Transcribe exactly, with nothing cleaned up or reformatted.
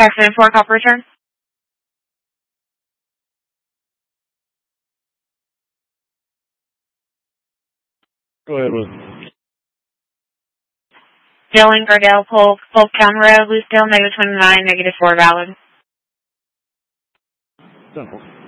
Accident four, call for return. Go ahead with Dylan Gardell, Polk, Polk County Road, Lucedale, negative twenty-nine, negative four, valid. Simple.